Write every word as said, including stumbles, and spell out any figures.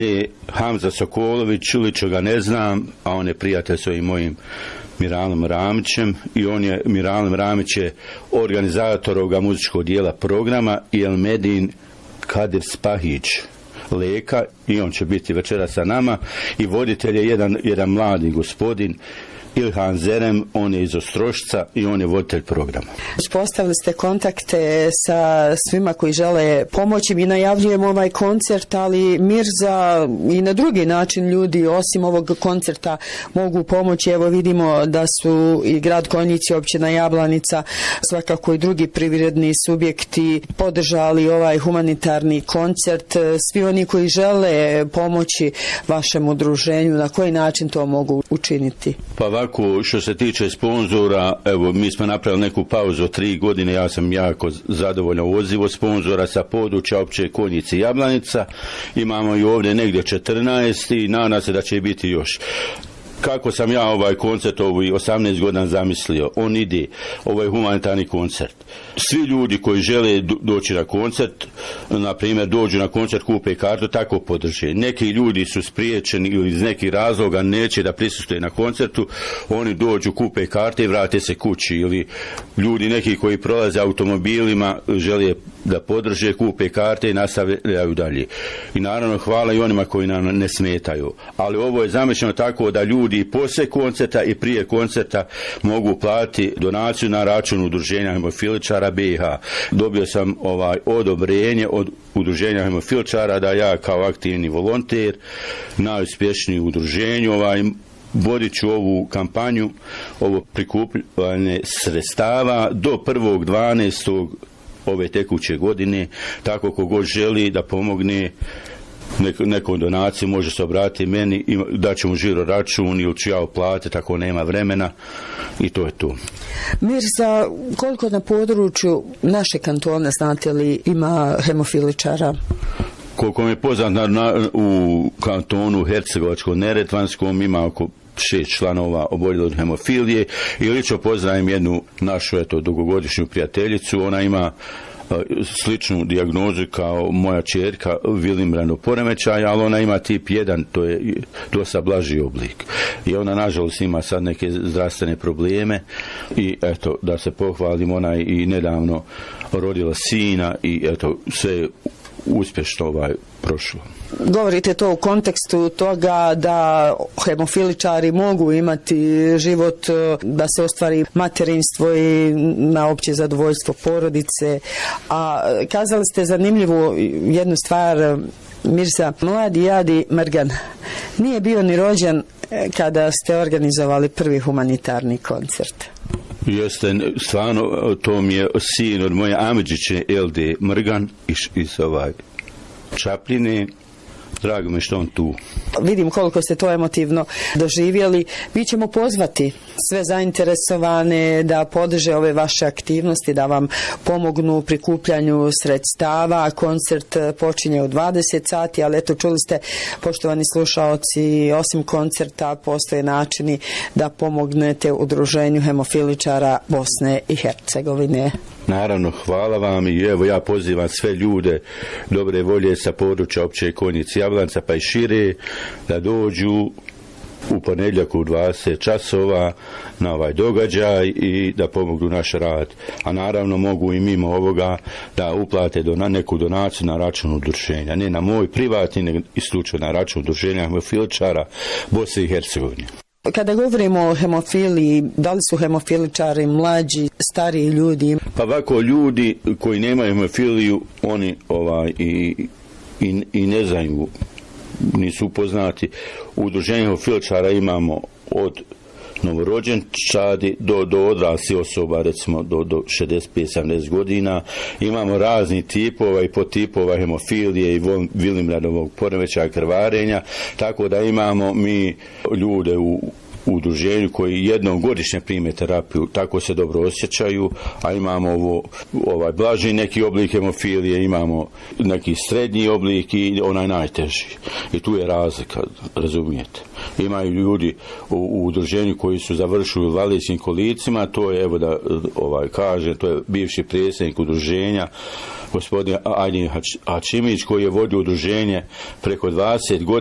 je Hamza Sokolović, lično ga ne znam, a on je prijatelj s ovim mojim Miralom Ramićem i on je, Miralom Ramić je organizator ovoga muzičkog dijela programa i Elmedin Kadir Spahić Leka i on će biti večera sa nama i voditelj je jedan, jedan mladi gospodin Ilhan Zerem, on je iz Ostrošca i on je voditelj programa. Uspostavili ste kontakte sa svima koji žele pomoći. Mi najavljujemo ovaj koncert, ali Mirza i na drugi način ljudi osim ovog koncerta mogu pomoći. Evo vidimo da su i grad Konjic, općina Jablanica, svakako i drugi privredni subjekti podržali ovaj humanitarni koncert. Svi oni koji žele pomoći vašem udruženju, na koji način to mogu učiniti? Pa ovako, što se tiče sponzora, evo, mi smo napravili neku pauzu od tri godine, ja sam jako zadovoljan odzivom sponzora sa područja opće Konjice i Jablanica, imamo i ovdje negdje četrnaest i nadam se da će biti još. Kako sam ja ovaj koncert ovih osamnaest godina zamislio, on ide, ovaj humanitarni koncert. Svi ljudi koji žele doći na koncert, na primjer dođu na koncert, kupe kartu, tako podrže. Neki ljudi su spriječeni ili iz nekih razloga neće da prisustuje na koncertu, oni dođu, kupe karte i vrate se kući. Ili ljudi neki koji prolaze automobilima žele da podrže, kupe karte i nastavljaju dalje. I naravno hvala i onima koji nam ne smetaju. Ali ovo je zamišljeno tako da ljudi i poslije koncerta i prije koncerta mogu platiti donaciju na račun udruženja hemofiličara B i H. Dobio sam ovaj odobrenje od udruženja hemofiličara da ja kao aktivni volonter najuspješniji u udruženju ovaj vodit ću ovu kampanju, ovo prikupljanje sredstava do prvog dvanaestog ove tekuće godine, tako kogod želi da pomogne nekom donaciju može se obratiti meni i daću mu žiro račun ili ću ja uplatiti ako nema vremena i to je to. Mirza, koliko na području naše kantone, znate li, ima hemofiličara? Koliko mi je poznat na, u kantonu Hercegovačko-Neretvanskom ima oko šest članova oboljeli od hemofilije i lično pozdravim jednu našu eto, dugogodišnju prijateljicu, ona ima sličnu dijagnozu kao moja ćerka Vilimrano poremećaja, ali ona ima tip jedan, to je dosta blaži oblik. I ona nažalost ima sad neke zdravstvene probleme i eto, da se pohvalim, ona je i nedavno rodila sina i eto, sve uspješno ovaj prošlo. Govorite to u kontekstu toga da hemofiličari mogu imati život, da se ostvari materinstvo i na opće zadovoljstvo porodice. A kazali ste zanimljivu jednu stvar, Mirza, mladi Jadi Mrgan nije bio ni rođen kada ste organizovali prvi humanitarni koncert. Jeste, stvarno, to mi je sin od moje amidžiće Elde Mrgan iz, iz ovaj Čapljine. Drago mi što on tu. Vidim koliko ste to emotivno doživjeli. Mi ćemo pozvati sve zainteresovane da podrže ove vaše aktivnosti, da vam pomognu u prikupljanju sredstava. Koncert počinje u dvadeset sati, ali eto, čuli ste, poštovani slušaoci, osim koncerta postoje načini da pomognete udruženju hemofiličara Bosne i Hercegovine. Naravno, hvala vam i evo ja pozivam sve ljude dobre volje sa područja opće Konjice i Jablanca pa i šire da dođu u ponedjeljak u dvadeset časova na ovaj događaj i da pomognu naš rad. A naravno mogu i mimo ovoga da uplate do, na neku donaciju na račun udruženja. Ne na moj privatni, nego isključivo na račun udruženja hemofiličara Bosne i Hercegovine. Kada govorimo o hemofiliji, da li su hemofiličari mlađi, stariji ljudi? Pa ovako, ljudi koji nemaju hemofiliju, oni ovaj, i, i, i ne znaju, nisu upoznati. U udruženju hemofiličara imamo od novorođenčadi do, do odraslih osoba, recimo do, do šezdeset pet sedamdeset godina. Imamo razni tipova i podtipova hemofilije i Vilimranovog poremećaja krvarenja, tako da imamo mi ljude u u udruženju koji jednom godišnje prime terapiju, tako se dobro osjećaju, a imamo ovo, ovaj blaži neki oblik hemofilije, imamo neki srednji oblik i onaj najteži. I tu je razlika, razumijete. imaju ljudi u, u udruženju koji su završili u invalidskim kolicima, to je, evo da ovaj, kažem, to je bivši predsjednik udruženja, gospodin Ajdin Hačimić, koji je vodio udruženje preko dvadeset godina.